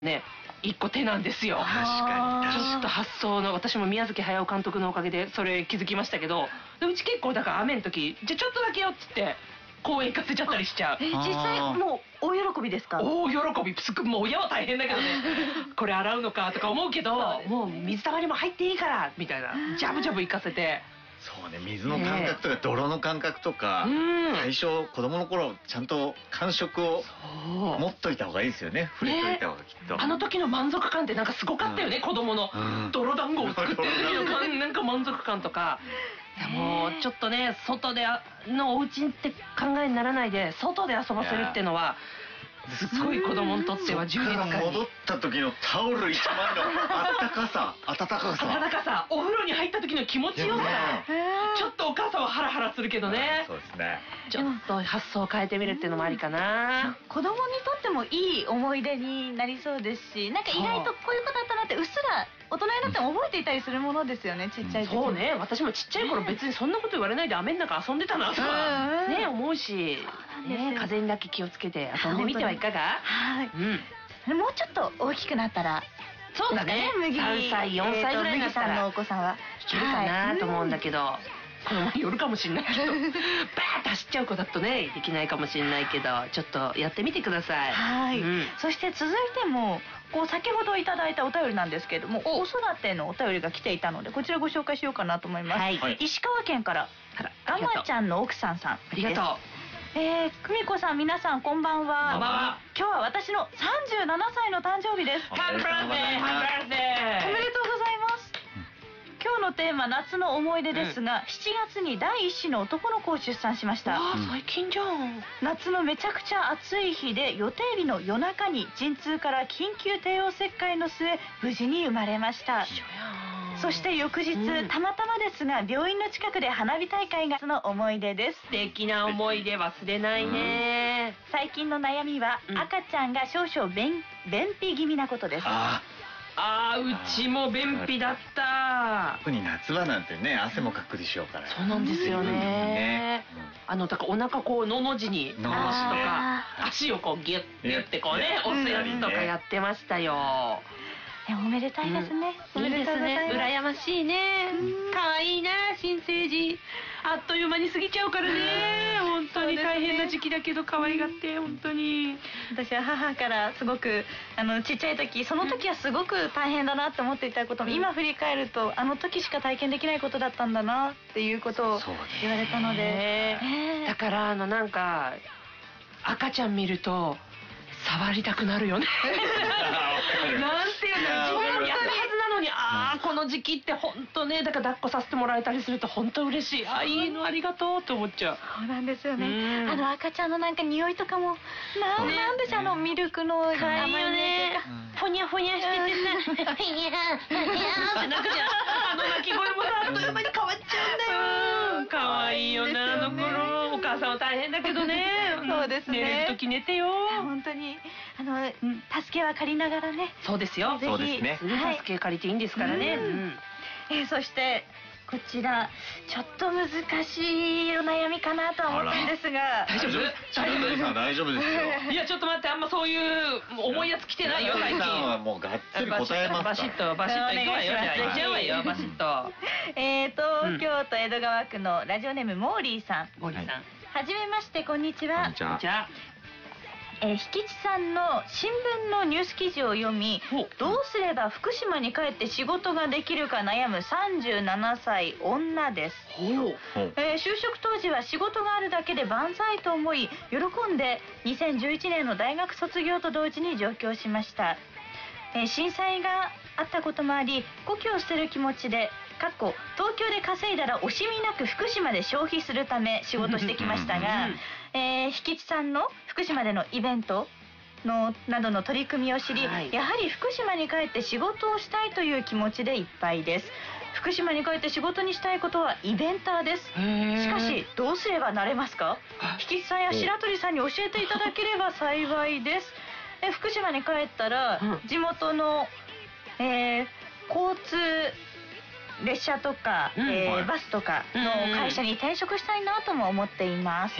ね、一個手なんですよ。 確かに。 ちょっと発想の、私も宮崎駿監督のおかげでそれ気づきましたけど、うち結構だから雨の時、じゃあちょっとだけよっつって公園行かせちゃったりしちゃう。 実際もう大喜びですか？ 大喜び。もう親は大変だけどね、これ洗うのかとか思うけど、もう水たまりも入っていいからみたいな、ジャブジャブ行かせて。 そうね、水の感覚とか泥の感覚とか、最初子供の頃ちゃんと感触を持っといた方がいいですよね。触れといた方がきっと。 あの時の満足感ってなんかすごかったよね、子供の泥団子を作ってる時のなんか満足感とか。もうちょっとね、外でのお家って考えにならないで外で遊ばせるっていうのはすごい子供にとっては充実感に。 戻った時のタオル一枚の温かさ、 お風呂に入った時の気持ちよさ。ちょっとお母さんはハラハラするけどね。 そうですね。 ちょっと発想を変えてみるっていうのもありかな。 子供にとってもいい思い出になりそうですし、なんか意外とこういうことだったなってうっすら大人になっても覚えていたりするものですよね、ちっちゃい時。 そうね、私もちっちゃい頃別にそんなこと言われないで雨の中遊んでたなとかね思うし、風にだけ気をつけて遊んでみてはいかが？ はい。もうちょっと大きくなったら、 そうだね、3歳4歳ぐらいになったら麦さんのお子さんはいけるかなと思うんだけど、子供によるかもしれないけど、バーッと走っちゃう子だとねできないかもしれないけど、ちょっとやってみてください。 はい。そして続いても先ほどいただいたお便りなんですけれども、子育てのお便りが来ていたのでこちらご紹介しようかなと思います。石川県からガマちゃんの奥さんさん、ありがとう。 久美子さん、皆さんこんばんは。今日は私の37歳の誕生日です。 ハッピーバースデー、ハッピーバースデー。 おめでとうございます。今日のテーマ、夏の思い出ですが、7月に第一子の男の子を出産しました。 最近じゃん。 夏のめちゃくちゃ暑い日で、予定日の夜中に陣痛から緊急帝王切開の末無事に生まれました。そして翌日、たまたまですが病院の近くで花火大会がの思い出です。 素敵な思い出忘れないね。 最近の悩みは、赤ちゃんが少々便秘気味なことです。 うちも便秘だった。 特に夏場なんてね、汗もかくでしょうから。 そうなんですよね。だからお腹こうのの字に回すとか、足をこうギュッギュッてこうね押すやつとかやってましたよ。 おめでたいですね。 いいですね。羨ましいね。可愛いな、新生児。あっという間に過ぎちゃうからね。本当に大変な時期だけど可愛がって本当に。 私は母からすごくちっちゃい時、その時はすごく大変だなって思っていたことも、今振り返るとあの時しか体験できないことだったんだなっていうことを言われたので。 だからなんか赤ちゃん見ると触りたくなるよね。なんていうの、自分やったはずなのに、この時期って本当ね、だから抱っこさせてもらえたりすると本当嬉しい。いいのありがとうって思っちゃう。 そうなんですよね。赤ちゃんのなんか匂いとかもなんでしょう、ミルクの甘いよね。 ふにゃふにゃしててさ、ふにゃふにゃってなんかじゃ鳴き声もさあっという間に変わっちゃうんだよ。可愛いよな、あの頃。お母さんは大変だけどね。 そうですね。 寝れる時寝てよ。 本当に助けは借りながらね。 そうですよ。 そうですね。 助け借りていいんですからね。 そしてこちらちょっと難しいお悩みかなとは思ったんですが。 大丈夫？ 大丈夫ですよ。 いやちょっと待って、あんまそういう重いやつ来てないよ最近。 さんはもうがっつり答えますから。 バシッといくわよ。じゃあいっちゃうわよ、バシッと。 東京都江戸川区のラジオネームモーリーさん。 モーリーさん。 はじめまして、こんにちは。 こんにちは。 引地さんの新聞のニュース記事を読み、どうすれば福島に帰って仕事ができるか悩む37歳女です。就職当時は仕事があるだけで万歳と思い、喜んで2011年の大学卒業と同時に上京しました。震災があったこともあり、故郷を捨てる気持ちで東京で稼いだら惜しみなく福島で消費するため仕事してきましたが、引地さんの福島でのイベントなどの取り組みを知り、やはり福島に帰って仕事をしたいという気持ちでいっぱいです。福島に帰って仕事にしたいことはイベンターです。しかしどうすればなれますか？引地さんや白鳥さんに教えていただければ幸いです。福島に帰ったら地元の交通列車とかバスとかの会社に転職したいなとも思っています。